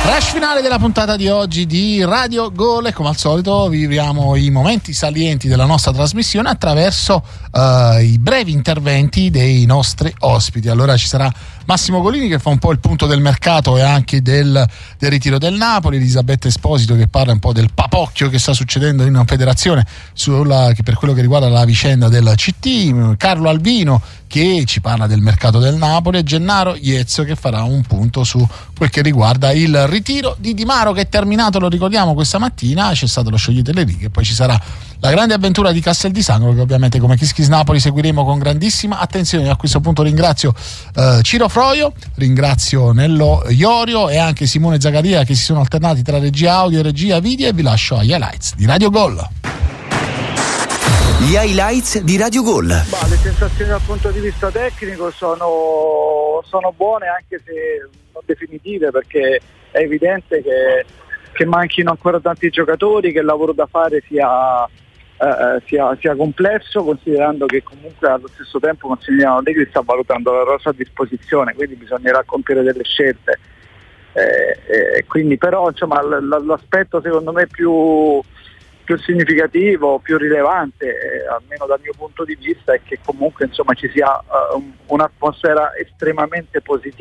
Rush finale della puntata di oggi di Radio Gol e come al solito viviamo i momenti salienti della nostra trasmissione attraverso i brevi interventi dei nostri ospiti. Allora ci sarà Massimo Golini che fa un po' il punto del mercato e anche del ritiro del Napoli, Elisabetta Esposito che parla un po' del papocchio che sta succedendo in federazione per quello che riguarda la vicenda del CT, Carlo Alvino che ci parla del mercato del Napoli e Gennaro Iezzo che farà un punto su quel che riguarda il ritiro di Di Maro che è terminato, lo ricordiamo, questa mattina, c'è stato lo sciogliete le righe e poi ci sarà la grande avventura di Castel di Sangro che ovviamente come Kiss Kiss Napoli seguiremo con grandissima attenzione. A questo punto ringrazio Ciro Froio, ringrazio Nello Iorio e anche Simone Zaccaria che si sono alternati tra regia audio e regia video e vi lascio agli highlights di Radio Gol. Gli highlights di Radio Gol. Le sensazioni dal punto di vista tecnico sono buone anche se non definitive, perché è evidente che manchino ancora tanti giocatori, che il lavoro da fare sia complesso, considerando che comunque allo stesso tempo Massimiliano Allegri sta valutando la rosa a disposizione, quindi bisognerà compiere delle scelte. Quindi però insomma l'aspetto secondo me più significativo, più rilevante, almeno dal mio punto di vista, è che comunque insomma ci sia un'atmosfera estremamente positiva